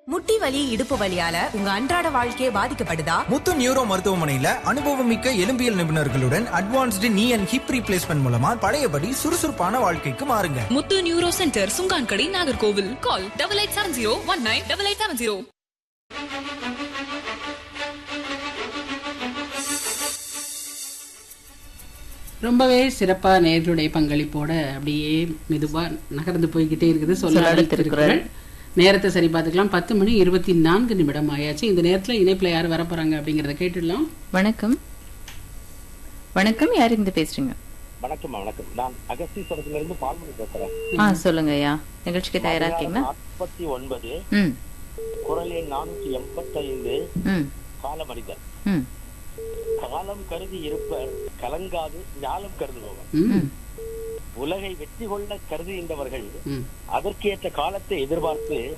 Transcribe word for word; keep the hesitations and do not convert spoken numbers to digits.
முட்டி வலி இடுப்பு வலியால உங்க அன்றாட வாழ்க்கையே பாதிக்கப்படுதா? முத்து நியூரோ மருத்துவமனையில அனுபவம் மிக்க எலும்பியல் நிபுணர்களுடன் அட்வான்ஸ்டு நீ அண்ட் ஹிப் ரீப்ளேஸ்மெண்ட் மூலமா பழையபடி சுறுசுறுப்பான வாழ்க்கைக்கு மாறுங்க. முத்து neuro centre, Chunkankadai, Nagercoil. Call double eight seven zero one nine double eight seven zero. ரொம்பவே சிறப்பா நேர்களுடைய பங்களிப்போட அப்படியே மெதுவா நகர்ந்து போய்கிட்டே இருக்குது. சொல்ல திருக்குறள் நேரத்தை சரி பார்த்துக்கலாம். பத்து மணி இருபத்தி நான்கு நிமிடம் ஆயாச்சு. இந்த நேரத்துல இணைப்புல யாரு வர போறாங்க அப்படிங்கறத கேட்டுடலாம். வணக்கம். வணக்கம், யார் இருந்து பேசுறீங்க? வணக்கம். வணக்கம், நான் அகஸ்தீஸ்வரத்துல இருந்து பால்மணி பேசுறேன். ஆ சொல்லுங்க ஐயா, நிகழ்ச்சிக்கு தயாரா இருக்கீங்களா? நாற்பத்தி ஒன்பது ம் குறள் எண் நானூற்றி எண்பத்தி ஐந்து. ம் காலமடிதல். ம் காலம் கருதி இருப்பர் கலங்காது ஞாலம் கருதுபவர். ம் உலகை வெற்றி கொள்ள கருதுகின்றவர்கள் ம் அதற்கேற்ற காலத்தை எதிர்பார்த்து